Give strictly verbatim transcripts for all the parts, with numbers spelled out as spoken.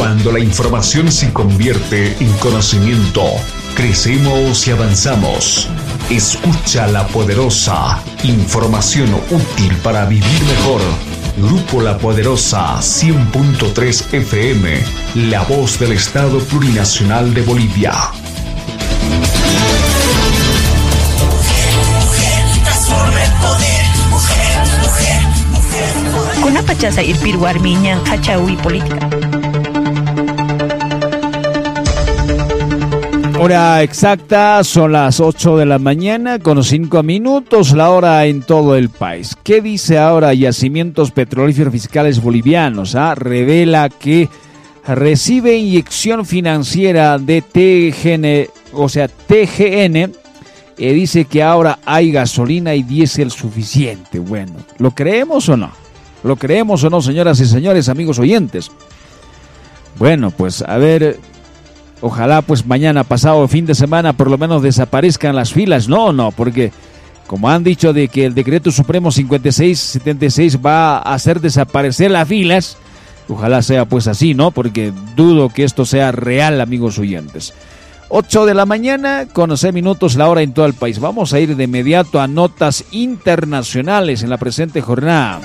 Cuando la información se convierte en conocimiento, crecemos y avanzamos. Escucha La Poderosa, información útil para vivir mejor. Grupo La Poderosa cien punto tres F M, la voz del Estado Plurinacional de Bolivia. Kuna pachasa irpir warmiña hachawi política. Hora exacta, son las ocho de la mañana con cinco minutos, la hora en todo el país. ¿Qué dice ahora Yacimientos Petrolíferos Fiscales Bolivianos? ¿Ah? Revela que recibe inyección financiera de T G N, o sea, T G N, eh, dice que ahora hay gasolina y diésel suficiente. Bueno, ¿lo creemos o no? ¿Lo creemos o no, señoras y señores, amigos oyentes? Bueno, pues a ver... Ojalá pues mañana, pasado fin de semana, por lo menos desaparezcan las filas. No, no, porque como han dicho de que el Decreto Supremo cincuenta y seis setenta y seis va a hacer desaparecer las filas, ojalá sea pues así, ¿no? Porque dudo que esto sea real, amigos oyentes. ocho de la mañana, con seis minutos, la hora en todo el país. Vamos a ir de inmediato a notas internacionales en la presente jornada.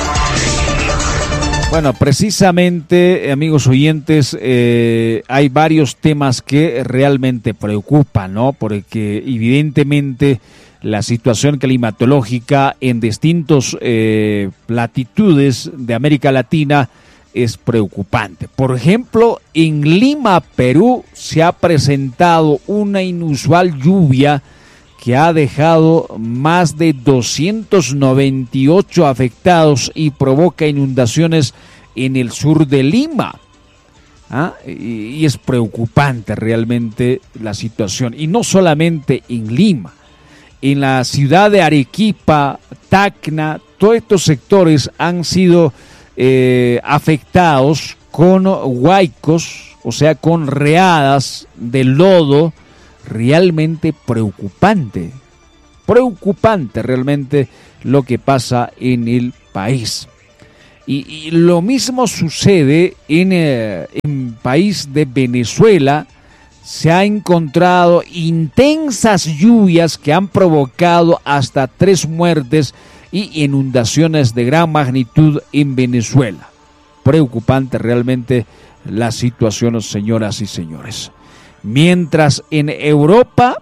Bueno, precisamente, amigos oyentes, eh, hay varios temas que realmente preocupan, ¿no? Porque evidentemente la situación climatológica en distintas eh, latitudes de América Latina es preocupante. Por ejemplo, en Lima, Perú, se ha presentado una inusual lluvia que ha dejado más de doscientos noventa y ocho afectados y provoca inundaciones en el sur de Lima. ¿Ah? Y, y es preocupante realmente la situación. Y no solamente en Lima, en la ciudad de Arequipa, Tacna, todos estos sectores han sido eh, afectados con huaicos, o sea, con readas de lodo. Realmente preocupante, preocupante realmente lo que pasa en el país. Y, y lo mismo sucede en el en país de Venezuela. Se ha encontrado intensas lluvias que han provocado hasta tres muertes y inundaciones de gran magnitud en Venezuela. Preocupante realmente la situación, señoras y señores. Mientras en Europa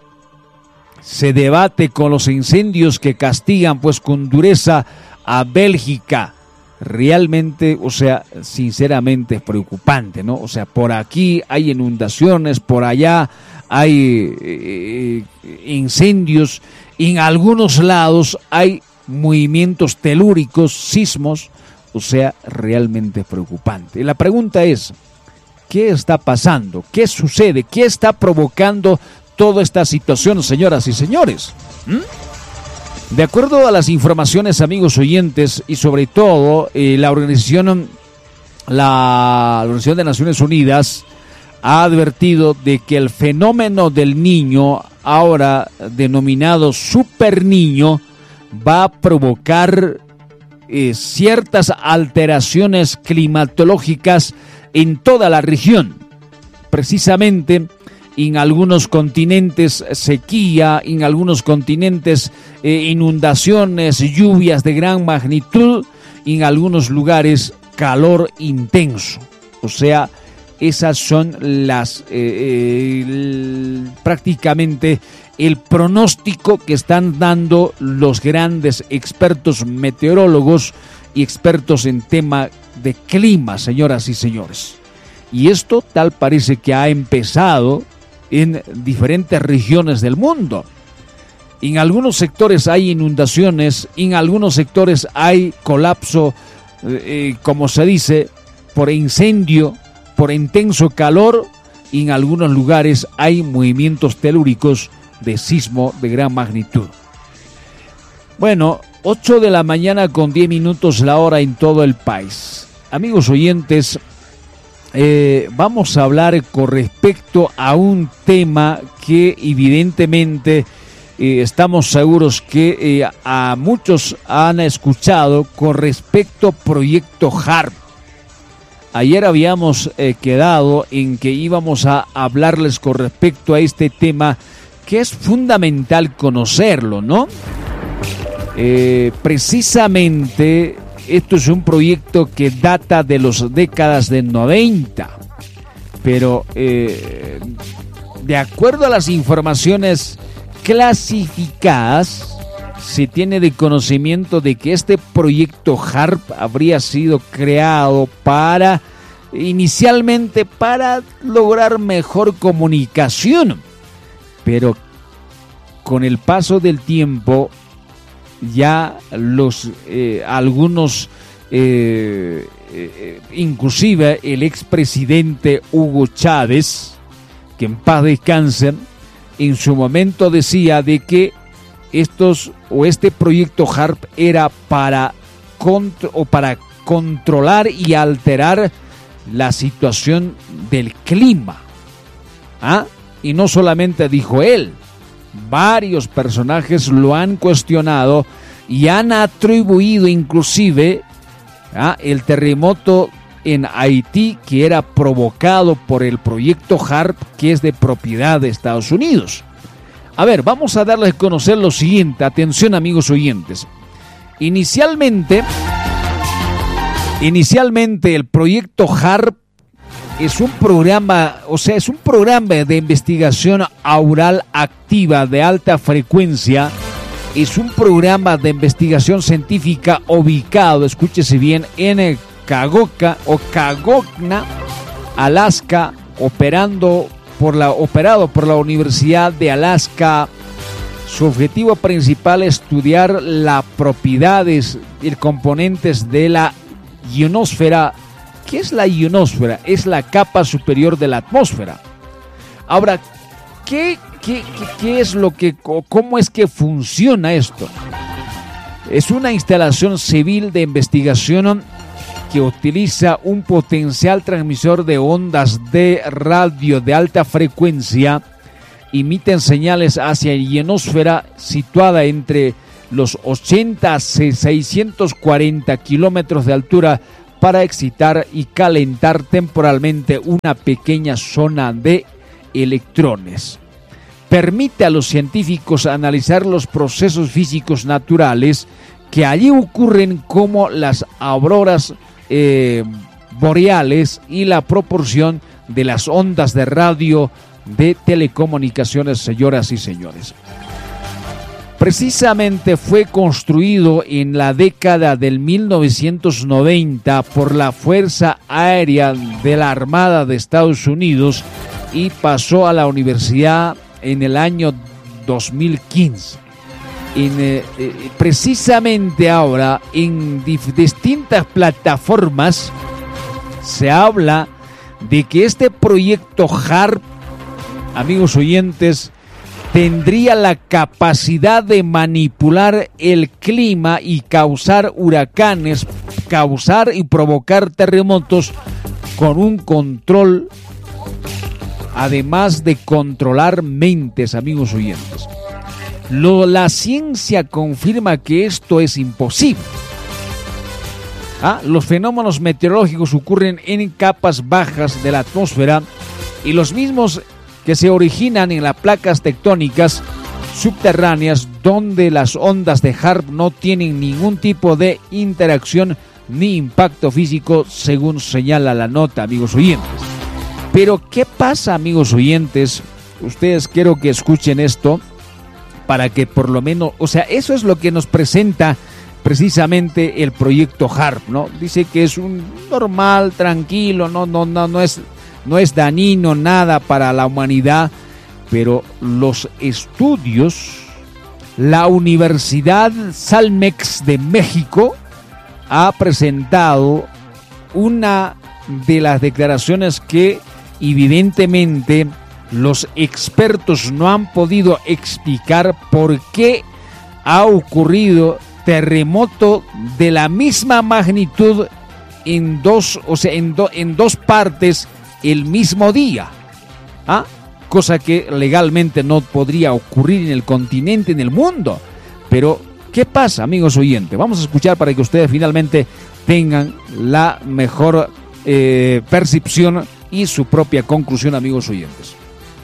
se debate con los incendios que castigan pues con dureza a Bélgica, realmente, o sea, sinceramente es preocupante, ¿no? O sea, por aquí hay inundaciones, por allá hay eh, incendios, en algunos lados hay movimientos telúricos, sismos, o sea, realmente es preocupante. Y la pregunta es, ¿qué está pasando? ¿Qué sucede? ¿Qué está provocando toda esta situación, señoras y señores? ¿Mm? De acuerdo a las informaciones, amigos oyentes, y sobre todo eh, la organización, la Organización de Naciones Unidas ha advertido de que el fenómeno del niño, ahora denominado super niño, va a provocar eh, ciertas alteraciones climatológicas en toda la región. Precisamente en algunos continentes sequía, en algunos continentes eh, inundaciones, lluvias de gran magnitud, en algunos lugares calor intenso. O sea, esas son las eh, el, prácticamente el pronóstico que están dando los grandes expertos meteorólogos y expertos en tema de clima, señoras y señores. Y esto tal parece que ha empezado en diferentes regiones del mundo. En algunos sectores hay inundaciones, en algunos sectores hay colapso, eh, como se dice, por incendio, por intenso calor, y en algunos lugares hay movimientos telúricos de sismo de gran magnitud. Bueno, ocho de la mañana con diez minutos la hora en todo el país. Amigos oyentes, eh, vamos a hablar con respecto a un tema que evidentemente eh, estamos seguros que eh, a muchos han escuchado con respecto al proyecto HARP. ayer habíamos eh, quedado en que íbamos a hablarles con respecto a este tema que es fundamental conocerlo, ¿no? Eh, precisamente esto es un proyecto que data de las décadas del noventa, pero eh, de acuerdo a las informaciones clasificadas, se tiene de conocimiento de que este proyecto HARP habría sido creado para, inicialmente para lograr mejor comunicación, pero con el paso del tiempo ya los eh, algunos eh, eh, inclusive el expresidente Hugo Chávez, que en paz descansen, en su momento decía de que estos o este proyecto HARP era para contro, o para controlar y alterar la situación del clima. ¿Ah? Y no solamente dijo él, varios personajes lo han cuestionado y han atribuido inclusive ¿ah? el terremoto en Haití, que era provocado por el proyecto HARP, que es de propiedad de Estados Unidos. A ver, vamos a darles a conocer lo siguiente. Atención, amigos oyentes. Inicialmente, inicialmente el proyecto HARP es un programa, o sea, es un programa de investigación aural activa de alta frecuencia. Es un programa de investigación científica ubicado, escúchese bien, en Cagoca o Cagogna, Alaska, operando por la, operado por la Universidad de Alaska. Su objetivo principal es estudiar las propiedades y componentes de la ionosfera. ¿Qué es la ionosfera? Es la capa superior de la atmósfera. Ahora, ¿qué, qué, qué, qué es lo que, cómo es que funciona esto? Es una instalación civil de investigación que utiliza un potencial transmisor de ondas de radio de alta frecuencia. Emiten señales hacia la ionosfera situada entre los ochenta a seiscientos cuarenta kilómetros de altura para excitar y calentar temporalmente una pequeña zona de electrones. Permite a los científicos analizar los procesos físicos naturales que allí ocurren, como las auroras eh, boreales y la proporción de las ondas de radio de telecomunicaciones, señoras y señores. Precisamente fue construido en la década del mil novecientos noventa por la Fuerza Aérea de la Armada de Estados Unidos y pasó a la universidad en el año dos mil quince. En, eh, eh, precisamente ahora en dif- distintas plataformas se habla de que este proyecto HARP, amigos oyentes, tendría la capacidad de manipular el clima y causar huracanes, causar y provocar terremotos con un control, además de controlar mentes, amigos oyentes. Lo, la ciencia confirma que esto es imposible. ¿Ah? Los fenómenos meteorológicos ocurren en capas bajas de la atmósfera y los mismos que se originan en las placas tectónicas subterráneas, donde las ondas de HARP no tienen ningún tipo de interacción ni impacto físico, según señala la nota, amigos oyentes. Pero ¿qué pasa, amigos oyentes? Ustedes quiero que escuchen esto para que por lo menos, o sea, eso es lo que nos presenta precisamente el proyecto HARP, ¿no? Dice que es un normal, tranquilo, no, no, no, no es No es dañino nada para la humanidad, pero los estudios, la Universidad Salmex de México ha presentado una de las declaraciones que evidentemente los expertos no han podido explicar por qué ha ocurrido terremoto de la misma magnitud en dos, o sea, en, do, en dos partes el mismo día, ¿ah? Cosa que legalmente no podría ocurrir en el continente, en el mundo. Pero, ¿qué pasa, amigos oyentes? Vamos a escuchar para que ustedes finalmente tengan la mejor eh, percepción y su propia conclusión, amigos oyentes.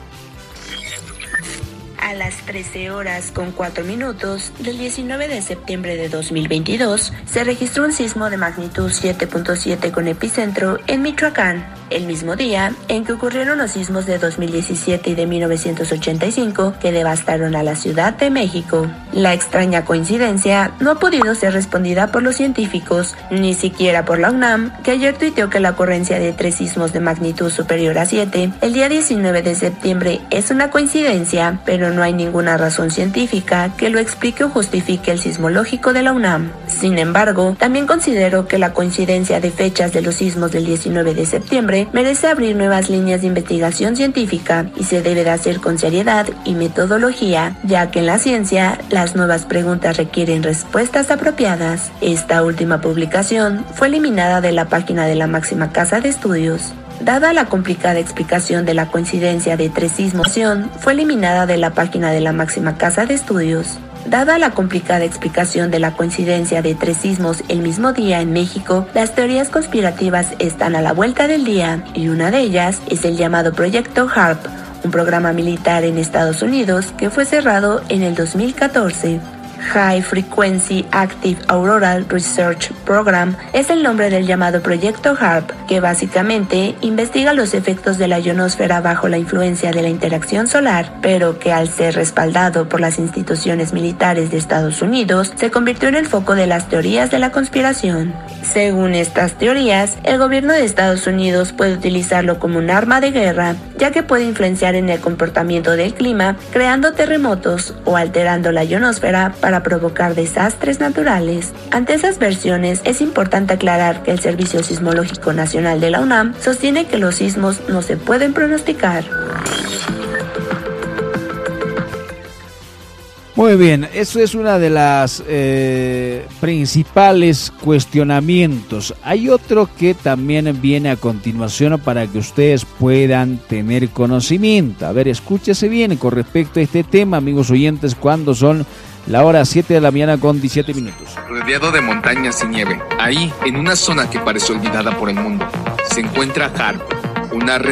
A las trece horas con cuatro minutos del diecinueve de septiembre de dos mil veintidós se registró un sismo de magnitud siete punto siete con epicentro en Michoacán, el mismo día en que ocurrieron los sismos de dos mil diecisiete y de mil novecientos ochenta y cinco que devastaron a la Ciudad de México. La extraña coincidencia no ha podido ser respondida por los científicos, ni siquiera por la UNAM, que ayer tuiteó que la ocurrencia de tres sismos de magnitud superior a siete el día diecinueve de septiembre es una coincidencia, pero no hay ninguna razón científica que lo explique o justifique el sismológico de la UNAM. Sin embargo, también considero que la coincidencia de fechas de los sismos del diecinueve de septiembre merece abrir nuevas líneas de investigación científica y se debe de hacer con seriedad y metodología, ya que en la ciencia las nuevas preguntas requieren respuestas apropiadas. Esta última publicación fue eliminada de la página de la máxima casa de estudios. Dada la complicada explicación de la coincidencia de tres sismos, fue eliminada de la página de la máxima casa de estudios. Dada la complicada explicación de la coincidencia de tres sismos el mismo día en México, las teorías conspirativas están a la vuelta del día, y una de ellas es el llamado Proyecto HAARP, un programa militar en Estados Unidos que fue cerrado en el dos mil catorce. High Frequency Active Auroral Research Program es el nombre del llamado Proyecto HAARP, que básicamente investiga los efectos de la ionosfera bajo la influencia de la interacción solar, pero que al ser respaldado por las instituciones militares de Estados Unidos, se convirtió en el foco de las teorías de la conspiración. Según estas teorías, el gobierno de Estados Unidos puede utilizarlo como un arma de guerra, ya que puede influenciar en el comportamiento del clima, creando terremotos o alterando la ionosfera para provocar desastres naturales. Ante esas versiones, es importante aclarar que el Servicio Sismológico Nacional de la UNAM sostiene que los sismos no se pueden pronosticar. Muy bien, eso es una de las eh, principales cuestionamientos. Hay otro que también viene a continuación para que ustedes puedan tener conocimiento. A ver, escúchese bien con respecto a este tema, amigos oyentes, cuando son la hora siete de la mañana con diecisiete minutos. Rodeado de montañas y nieve, ahí, en una zona que parece olvidada por el mundo, se encuentra HAARP, una red